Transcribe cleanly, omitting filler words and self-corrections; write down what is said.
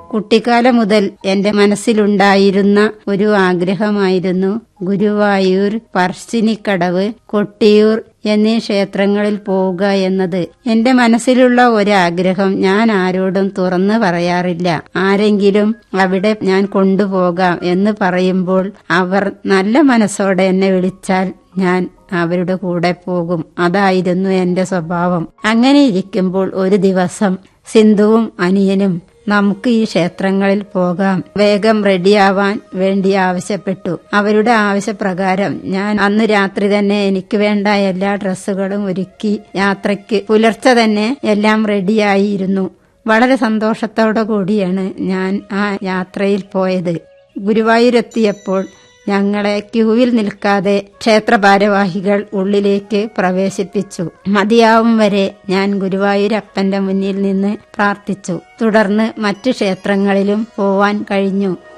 കുട്ടിക്കാലം മുതൽ എന്റെ മനസ്സിലുണ്ടായിരുന്ന ഒരു ആഗ്രഹമായിരുന്നു ഗുരുവായൂർ, പറശ്ശിനിക്കടവ്, കൊട്ടിയൂർ എന്നീ ക്ഷേത്രങ്ങളിൽ പോവുക എന്നത്. എന്റെ മനസ്സിലുള്ള ഒരാഗ്രഹം ഞാൻ ആരോടും തുറന്നു പറയാറില്ല. ആരെങ്കിലും അവിടെ ഞാൻ കൊണ്ടുപോകാം എന്ന് പറയുമ്പോൾ അവർ നല്ല മനസ്സോടെ എന്നെ വിളിച്ചാൽ ഞാൻ അവരുടെ കൂടെ പോകും. അതായിരുന്നു എന്റെ സ്വഭാവം. അങ്ങനെ ഇരിക്കുമ്പോൾ ഒരു ദിവസം സിന്ധുവും അനിയനും നമുക്ക് ഈ ക്ഷേത്രങ്ങളിൽ പോകാം, വേഗം റെഡിയാവാൻ വേണ്ടി ആവശ്യപ്പെട്ടു. അവരുടെ ആവശ്യപ്രകാരം ഞാൻ അന്ന് രാത്രി തന്നെ എനിക്ക് വേണ്ട എല്ലാ ഡ്രസ്സുകളും ഒരുക്കി യാത്രയ്ക്ക് പുലർച്ചെ തന്നെ എല്ലാം റെഡിയായിരുന്നു. വളരെ സന്തോഷത്തോടു കൂടിയാണ് ഞാൻ ആ യാത്രയിൽ പോയത്. ഗുരുവായൂരെത്തിയപ്പോൾ ഞങ്ങളെ ക്യൂവിൽ നിൽക്കാതെ ക്ഷേത്ര ഭാരവാഹികൾ ഉള്ളിലേക്ക് പ്രവേശിപ്പിച്ചു. മതിയാവും വരെ ഞാൻ ഗുരുവായൂരപ്പന്റെ മുന്നിൽ നിന്ന് പ്രാർത്ഥിച്ചു. തുടർന്ന് മറ്റ് ക്ഷേത്രങ്ങളിലും പോവാൻ കഴിഞ്ഞു.